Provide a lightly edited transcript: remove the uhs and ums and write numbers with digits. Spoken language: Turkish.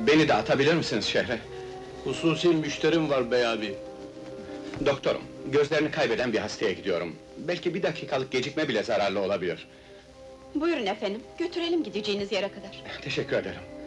Beni de atabilir misiniz şehre? Hususi müşterim var bey abi. Doktorum, gözlerini kaybeden bir hastaya gidiyorum. Belki bir dakikalık gecikme bile zararlı olabilir. Buyurun efendim, götürelim gideceğiniz yere kadar. Teşekkür ederim.